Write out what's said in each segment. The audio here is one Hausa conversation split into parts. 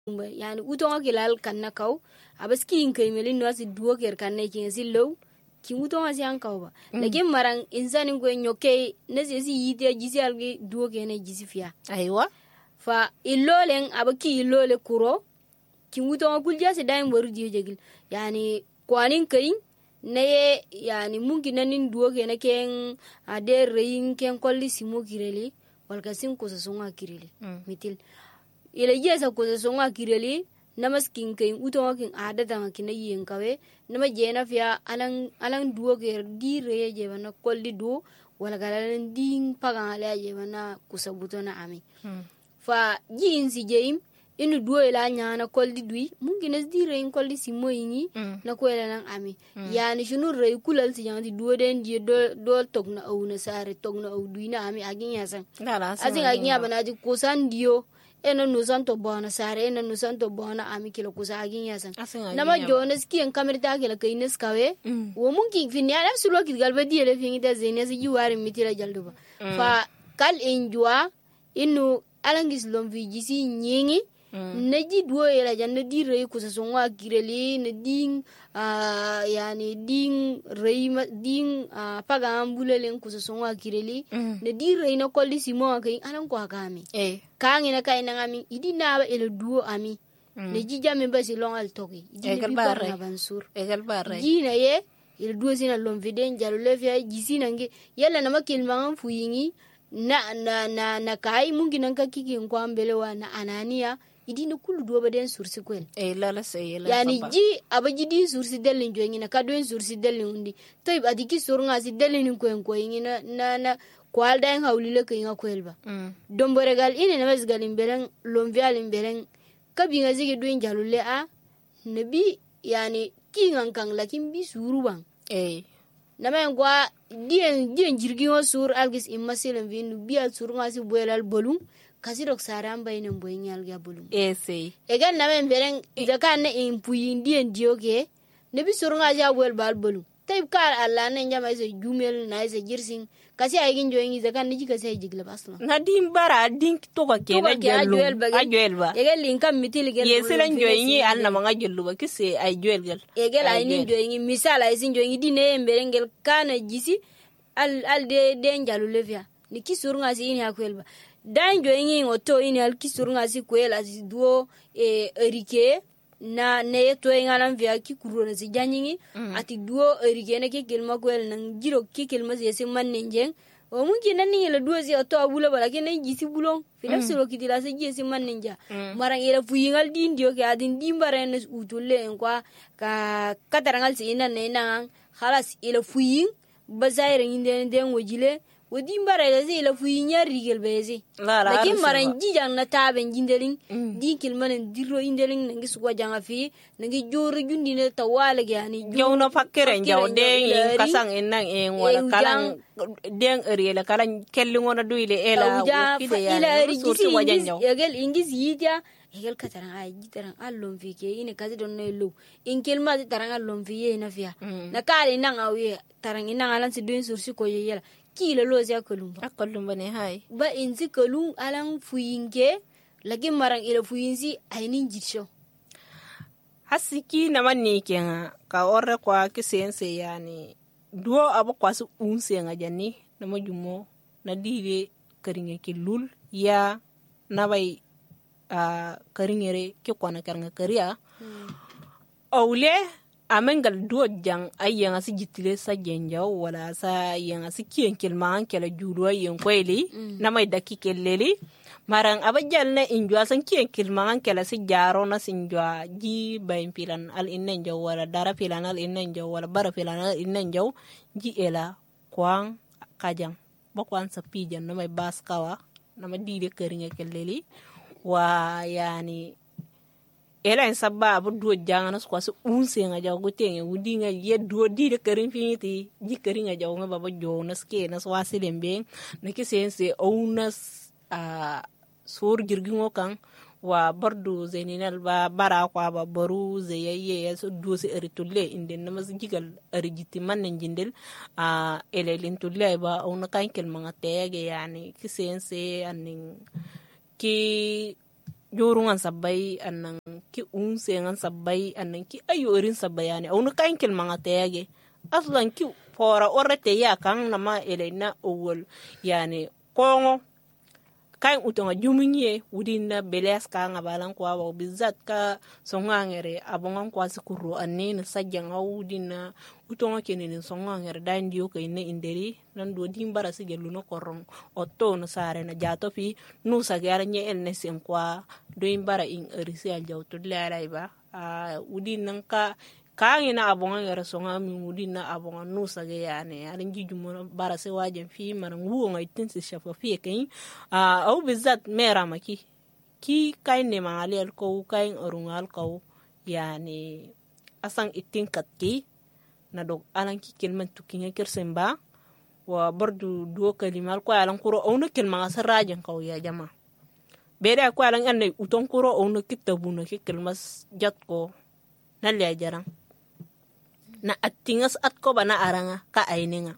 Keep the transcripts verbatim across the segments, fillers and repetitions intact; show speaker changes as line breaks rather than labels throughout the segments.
yani utonga kilal kanna kaw abaski in kay melin no asi duo ker kanna kin sillo ki utonga si an kawba lakin marang insani ko nyoke nasi si yite jisi algi duo kene jisi fiya
aywa
fa illolen abaki illole kuro ki utonga kulja si daim boru diyo jegil yani kwanin kay naye yani mungi nanin duo kene ken ade reyin ken kolli simo kireli walka sin ko songa kireli mm. mitil ile jesa ko songa kireli namaskin kay utonga kin adada makina yin kawe nama jena fiya alang alang duo ker di reye je bana kolli do wala galan ding paga ala je bana kusabutona ami mm. fa jinsi jeim inu duo ila nyana kolli dui mungkin di reyin kolli simo yini mm. na ko ila nang ami mm. yani shunu rey kulal si janti duo den die do do togna au na sare togna au dui na ami agin yasan asin agin ya bana ji kusan dio eno nusanto bona sare eno nusanto bona ami kilo kusa agin yasan nama jones ki en kamerta kila kaynes kawe mm. wo munkin finni ala sulo ki galba die le fingi da zene si juwari mitira jalduba mm. fa kal enjua inu alangis lomvi jisi nyingi Mm. naji duo ila janna di rey kusa songa kireli na ding uh, yani ding rey ma ding uh, paga ambulele kusa songa kireli mm. na di rey na kolli simo kay anan ko akami eh kangi na kay na ngami idi na ba ila duo ami mm. na jija me basi long al toki idi
egal bare
na bansur
egal bare
ji na ye ila duo sina lom viden jalo lefya jisi nange yalla na makil mangam fuyingi na na na na kai mungi nan ka kiki kwa mbele wa na anania idina kullu do baden sursi kwel
e lala sey la
yani ji abaji di sursi delin joyi na kadwen sursi delin undi toy adiki surunga si delin ko en ko yina na na kwal dan hawlile ko yinga kwelba mm. dombore gal ine na mesgal imberen lomvial imberen kabi nga zige doen jalule a nabi yani kingan kang lakin bi suruban
e
na men kwa dien dien jirgi o sur algis imasilen vinu bi al surunga si boelal bolum kasi dok saram bayne mboy nyal ga bulum
ese
egan na men beren zakan na impuyin dien dioge ne bi surunga ja wel bal bulum tay kar alla na njama se jumel na se jirsin kasi ay gin joyi zakan ni jika se jigla basla
na dim bara din to ka ke na jellu ajuel ba
egal lin kam mitil gel
yeselen joyi ni al na manga jellu ba kisse ay juel gel
egal ay ni joyi misal ay sin joyi dine mberen gel kana jisi al al de de njalu levia ni ki surunga si ini akwelba dan joyi ngoto ini al kisurunga si kwela si duo e erike na ne to ngalam via ki kurona si janyingi mm. ati duo erike ne ke kelma kwel nang jiro ki kelma si si mannenjeng o mungi nani la duo si to abula bala ke ne jisi bulong fina mm. solo kitila si jisi mannenja mm. marang ira fuyingal din dio ke adin dimbare ne utulle en kwa ka katarangal si ina ne nang khalas ila fuyin bazaire nginde den wojile wodi mbara la zi la fuyi nyar rigel bezi lakin maran jijang na taben jindelin mm. di kilmanen diro indelin nangi suwa janga fi nangi joro jundi ne tawala yani
jawno fakkere jaw de kasang enang en wala kalang den eriela kalang kellingona duile ela
wukide yani sursi wajan jaw yagel ingis yita yagel kataran ay jitaran allon fi ke ine kazi don ne lo in kilma taran allon fi ye na fiya mm. na kale nang awie taran inang alan si duin sursi ko yela kila lozi akolum
akolum bane hay
ba inzi kolum alang fuyinge lagi marang ila fuyinzi ainin jitsho
hasiki na manni kenga ka orre kwa kisense yani duo abo kwa su unse nga jani na majumo na dire karinge ki lul ya na bay a karingere ki kwana karanga kariya hmm. awle amengal duo jang ayanga si jitile sa jenja wala sa yanga si kien kelman kala judo yen kweli mm. na may daki keleli marang abajal na injwa san kien kelman kala si jaro na sinjwa ji bayin pilan al innen jaw wala dara pilan al innen jaw wala bara pilan al innen jaw ji ela kwang kajang bakwan sa pijan na may baskawa na madide keringa keleli wa yani ela en sabba bu do jangana ko so unse nga jaw gotenge wudi nga ye do di de kerin finiti ji kerin nga jaw nga baba jonas ke nas wasi dembe ne ke sense onas a sur girgi ngo kan wa bardu zeninal ba bara kwa ba baru ze ye so do se eritulle inde namas jigal erjiti man njindel a ele lintulle ba ona kan kel manga tege yani ke sense anin ki jorungan sabbai annan ki unse ngan sabbai annan ki ayo irin sabbayani aunu kain kilmanga tayage aslan ki fora orrete ya kan nama elena owol yani kongo kain utonga jumunye udina beles ka ngabalan kwa wa bizat ka songangere abongan kwa sikuru anene sajjanga udina utonga kenene songangere dandiyo kayne inderi nan do dimbara sigelu no korong otto no sare na jato fi nu sagara nye enne sen kwa do imbara in erisi aljawto laiba a udina ka kaangi na abonga ngara songa mi mudi na abonga nusa ge yani alin jijumo bara se wajen fi maran wuo ngai tinsi shafa fi kai a au bizat mera maki ki kai ne mangali al ko kai orungal ko yani asan itin katki na dog alan ki kelman tukinga kersemba wa bordu duo kalimal ko alan kuro onu kelma sarajen ko ya jama bere ko alan ande uton kuro onu kitabuno ki kelmas jat ko na le jarang na atingas at ko ba na aranga ka aininga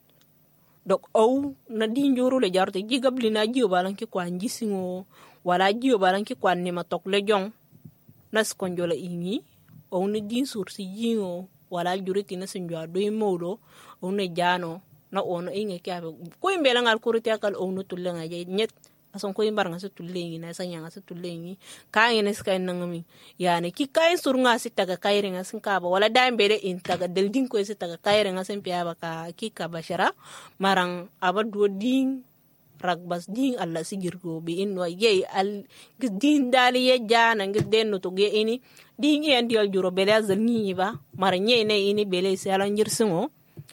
dok au na dinjuru le jarte gigabli na jiyo balan ki kwan jisingo wala jiyo balan ki kwan ni matok le jong nas konjola ingi au ni din sursi jingo wala juriti na sinjwa do modo au ne jano na ono inge kya ko imbela ngal kuriti akal au no tulenga je nyet ason ko imbar nga sa tulengi na sa nyanga sa tulengi kain nes kain nangami yani ki kain surunga si taga kaire nga sin kaba wala dai bere in taga del din ko si taga kaire nga sin piaba ka ki ka bashara marang aba do din ragbas din alla sigirgo bi in wa ye al din dali ye jana ngid den no to ge ini din ye ndial juro bele azal ni ba marang ye ne ini bele si ala njirsungo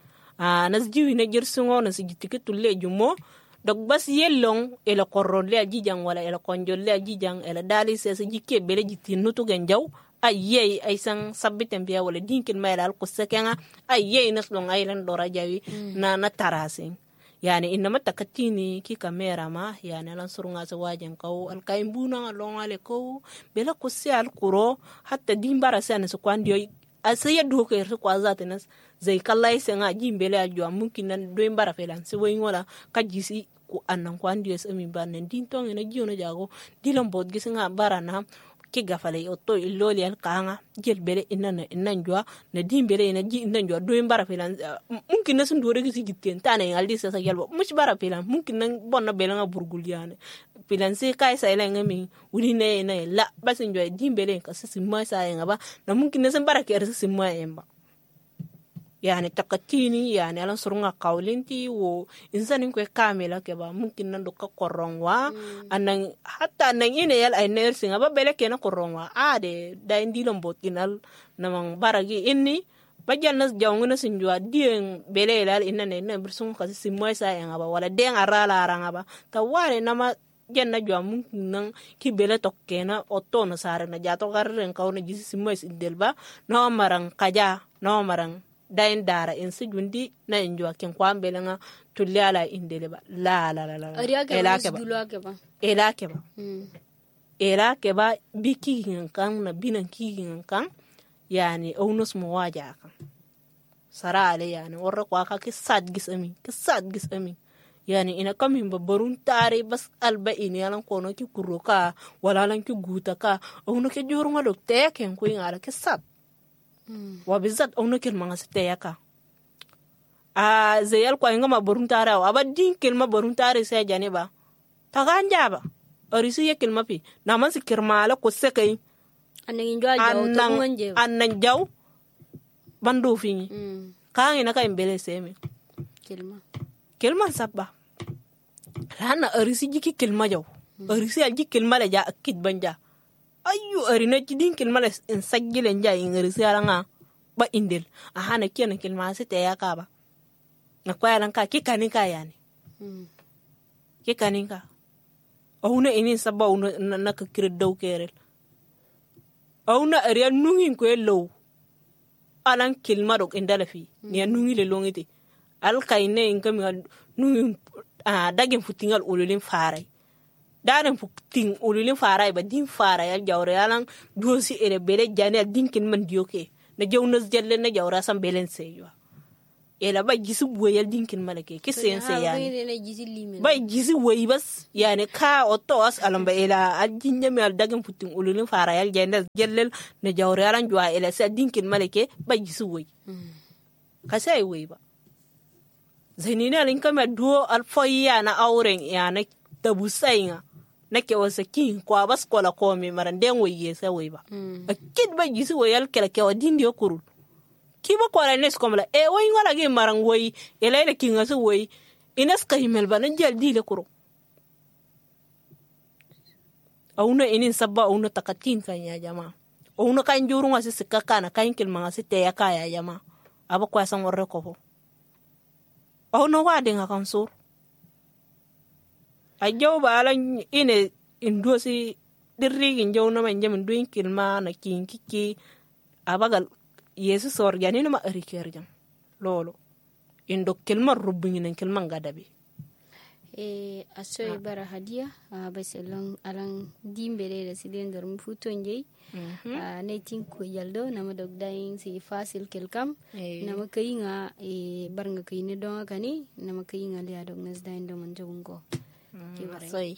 a nas jiwi na jirsungo nas jitike tulle jumo dok bas yellong ela korron le ajijang wala ela konjol le ajijang ela dali sesa jikke bele jitin nutu genjaw ayey ay sang sabitem biya wala dinkin mayla ko sekenga ayey nas long aylan dora jawi mm. na na tarasing yani inama takatini ki kamera ma yani lan surunga sa wajen kaw al kaimbuna long ale ko bela ko se al kuro hatta dimbara sana so kwandio asaya doke so kwa zatenas zai kallai senga jimbele ajwa mungkin nan do imbara felan se way ngola kajisi ku annan ko andi es ami banen din tong ina jiona jago dilam bod gisinga barana ki gafale otto illoli al kanga jel bele inana inan jwa na dimbele ina ji inan jwa do imbara felan mungkin na sun dore gisi gitten tane ngaldi sa sa gelbo mush bara felan mungkin nan bonna bele nga burgul yani felan se kai sa ila ngami uni ne na la basin jwa dimbele ka sa simma sa ngaba na mungkin na san bara ke ersa simma emba yani takatini yani alan surunga kaulinti wo insanin ko kamela ke ba mungkin nan do ka korongwa mm. anan hatta nan ine yal ay nursing aba bele ke na korongwa ade da indi lombot kinal namang baragi inni bajal nas jawnguna sinjwa dien bele lal inna ne na bursun ka simmoy sa en aba wala den arala aranga ba taware nama jenna jwa mungkin nan ki bele tokkena otto na sare na jato garren kawna jisi simmoy sindelba no marang kaja no marang dain dara in si jundi na injwa ken kwambele nga tuliala indele ba la la la la
ela ke ba
ela ke ba ela ke ba biki kan na binan ki kan yani onus mo waja kan sara ale yani warra kwa ka ki sad gis ami ki sad gis ami yani ina kamin babbarun tare bas alba ini alan kono ki kuroka wala lan ki guta ka onu ke jorunga dokte ken ko ngala ki sad wa bizat onu kel manga seteyaka a zeyal ko ngama boruntara wa ba din kel ma boruntare se jane ba taganya ba orisi ye kel ma pi na man se kirmala ko sekay
anan jwa jaw to ngonje
anan jaw bandu fini mm. kan ina ka imbele seme
kelma
kelma sabba rana orisi jiki kelma jaw mm. orisi al jiki kelma la ja akid banja ayu arina kidin kilmala in sagile nja in risi alanga ba indel ahana kiyana kilma se te yaka ba na kwa alanga ki kanika yani mm. ki kanika auna ini sabba una na ka kire daw kerel auna ariya nungin ko low alan kilma dok indala fi mm. ni nungi le longiti al kayne in kam nungin a dagin futingal ululin farai daaren futin ululin farai ba din farai al jawre alan dosi ere bele jani al dinkin man dioke na jawnas jelle na jawra sam belen seywa ela ba gisi boyal dinkin malake ki sense yani ba gisi woyi bas yani ka otos alamba ela ajinya me dagin putin ululin fara yal jenda jellel ne jawre aran jwa ela sa dinkin malake ba gisi woyi ka sai woyi ba zainina lin kama duo alfoya na auren yana tabusainga nake wasa kin kwa bas kola ko mi maranden woyi sai woyi ba akid ba gisi woyal kala ke wadindi okuru kiba kwa nes komla e woy ngala ge marang woy ela ela kinga so woy ines kahimel bana jel dile kuro awuna inin sabba awuna takatin kan ya jama awuna kan juru ngasi sikaka na kan kil manga site ya kaya jama aba kwa san worre ko fo awuna wade nga kan sur ajaw bala ine indosi dirri njaw na man jam duin kilma na kinkiki abagal yesu sor yani no ma riker jam lolo indo kelma rubuni nan kelman gadabe
e asoy ah. bara hadia a uh, baselon alang dimbere da silindar mu futo njey mm-hmm. uh, ne tin ko yaldo na ma dog dayin si fasil kelkam e. na ma kayinga e barnga kayine don kani na ma kayinga le adog nas dayin do man jabungo
mm, asoy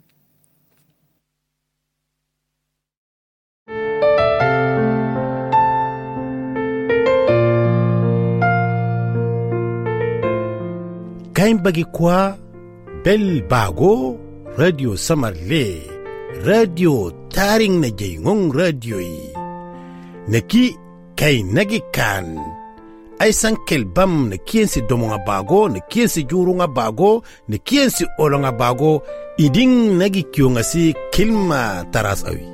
kain bagi kwa bel bago radio samarle radio taring na jengong radio yi neki kay nagi kan ay sankel bam na kiensi domonga bago na kiensi jurunga bago na kiensi olonga bago iding nagi kyonga si kilma taras awi